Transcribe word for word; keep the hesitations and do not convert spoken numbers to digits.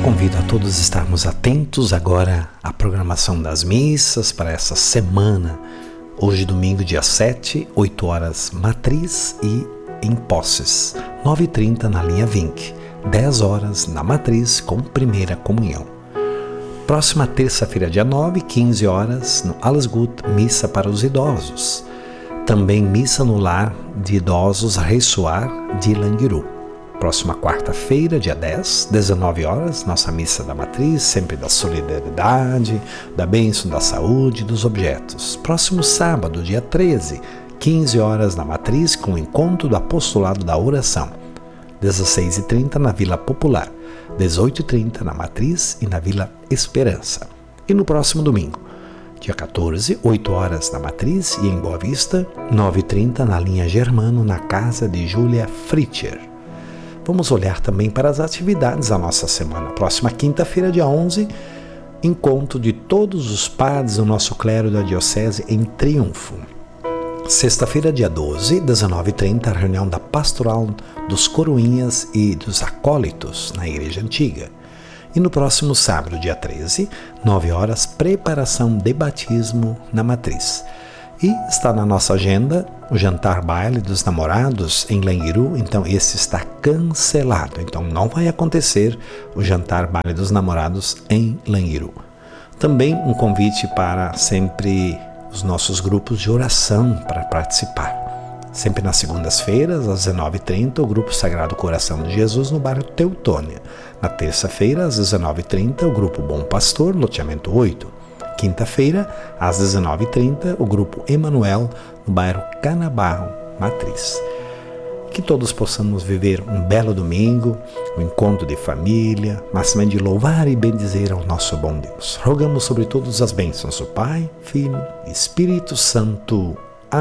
Convido a todos a estarmos atentos agora à programação das missas para essa semana. Hoje, domingo, dia sete, oito horas Matriz e em Posses, nove e trinta na linha Vink, dez horas na Matriz com Primeira Comunhão. Próxima terça-feira, dia nove, quinze horas, no Alles Gut, missa para os idosos. Também missa no lar de idosos Ressoar de Languiru. Próxima quarta-feira, dia dez, dezenove horas, nossa missa da Matriz, sempre da solidariedade, da bênção, da saúde e dos objetos. Próximo sábado, dia treze, quinze horas na Matriz, com o encontro do apostolado da oração. dezesseis e trinta na Vila Popular, dezoito e trinta na Matriz e na Vila Esperança. E no próximo domingo, dia quatorze, oito horas na Matriz e em Boa Vista, nove e trinta na linha Germano, na casa de Júlia Fritcher. Vamos olhar também para as atividades da nossa semana. Próxima quinta-feira, dia onze, encontro de todos os padres do nosso clero da Diocese em Triunfo. Sexta-feira, dia doze, dezenove e trinta, a reunião da Pastoral dos Coroinhas e dos Acólitos na Igreja Antiga. E no próximo sábado, dia treze, nove horas, preparação de batismo na Matriz. E está na nossa agenda o jantar baile dos namorados em Languiru, então esse está cancelado. Então não vai acontecer o jantar baile dos namorados em Languiru. Também um convite para sempre os nossos grupos de oração para participar. Sempre nas segundas-feiras, às dezenove e trinta, o Grupo Sagrado Coração de Jesus no bairro Teutônia. Na terça-feira, às dezenove e trinta, o Grupo Bom Pastor, loteamento oito. Quinta-feira, às dezenove e trinta, o Grupo Emanuel, no bairro Canabarro, Matriz. Que todos possamos viver um belo domingo, um encontro de família, mas também de louvar e bendizer ao nosso bom Deus. Rogamos sobre todos as bênçãos do Pai, Filho e Espírito Santo.